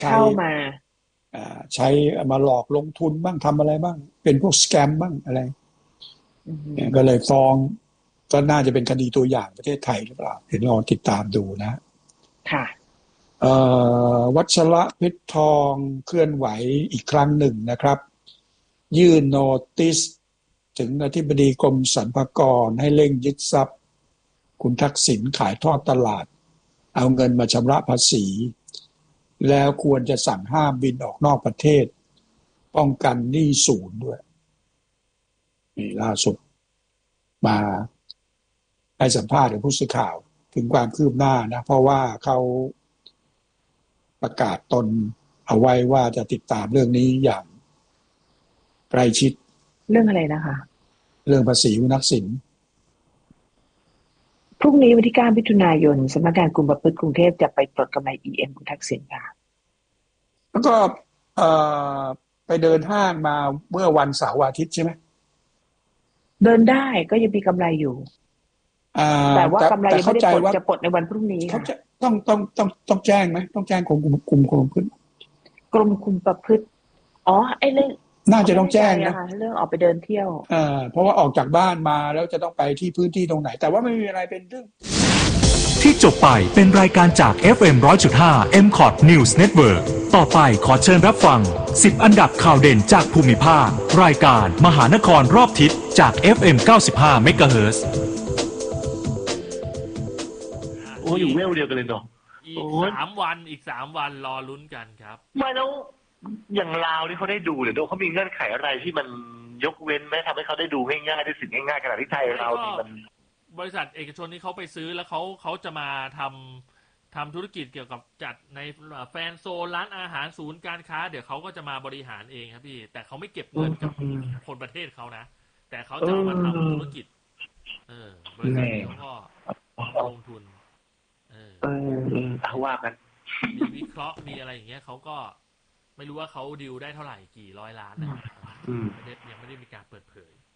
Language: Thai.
ใช้เข้ามาใช้มาหลอกลงทุนบ้างทำอะไรบ้างเป็นพวกสแกมบ้างอะไรเนี่ยก็เลยฟ้องก็น่าจะเป็นคดีตัวอย่างประเทศไทยหรือเปล่าเห็นลองติดตามดูนะค่ะวัชระเพชรทองเคลื่อนไหวอีกครั้งหนึ่งนะครับยื่นโนติสถึงอธิบดีกรมสรรพากรให้เร่งยึดทรัพย์คุณทักษิณขายทอดตลาดเอาเงินมาชำระภาษีแล้วควรจะสั่งห้ามบินออกนอกประเทศป้องกันหนี้ศูนย์ด้วยนี่ล่าสุดมาให้สัมภาษณ์กับผู้สื่อข่าวถึงความคืบหน้านะเพราะว่าเขาประกาศตนเอาไว้ว่าจะติดตามเรื่องนี้อย่างใกล้ชิดเรื่องอะไรนะคะเรื่องภาษีคุณทักษิณพรุ่งนี้วันที่9 มิถุนายนสำนักงานกุมภาพันธ์กรุงเทพจะไปปลดกำไร EM คุณทักษิณค่ะแล้วก็เอ่อไปเดินห้างมาเมื่อวันเสาร์อาทิตย์ใช่ไหมเดินได้ก็ยังมีกำไรอยู่แต่ว่ากำไรยังไม่ได้ปลดจะปลดในวันพรุ่งนี้เขาค่ะจะต้องแจ้งไหมต้องแจ้งกรมคุมกรมคุมประพฤติอ๋อไอ้เรื่องน่าจะต้องแจ้งนะเรื่องออกไปเดินเที่ยวเพราะว่าออกจากบ้านมาแล้วจะต้องไปที่พื้นที่ตรงไหนแต่ว่าไม่มีอะไรเป็นเรื่องที่จบไปเป็นรายการจาก FM 100.5 MCOT News Network ต่อไปขอเชิญรับฟัง10อันดับข่าวเด่นจากภูมิภาครายการมหานครรอบทิศจาก FM 95 MHz โอ้อยู่เวลเดียวกันเลยเนาะอีก3 วันรอลุ้นกันครับไม่แล้วอย่างลาวนี่เขาได้ดูหรือเขามีเงื่อนไขอะไรที่มันยกเว้นไหมทำให้เขาได้ดูง่ายๆได้สิ่งง่ายๆขณะที่ไทยเรานี่มันบริษัทเอกชนที่เขาไปซื้อแล้วเขาจะมาทำธุรกิจเกี่ยวกับจัดในแฟนโซนร้านอาหารศูนย์การค้าเดี๋ยวเขาก็จะมาบริหารเองครับพี่แต่เขาไม่เก็บเงินกับคนประเทศเขานะแต่เขาจะเอามาทำธุรกิจบริษัทนี้เขาก็ลงทุนว่ากันมีวิเคราะห์มีอะไรอย่างเงี้ยเขาก็ไม่รู้ว่าเขาดิวได้เท่าไหร่กี่ร้อยล้านนะยังไม่ได้มีการเปิดเผย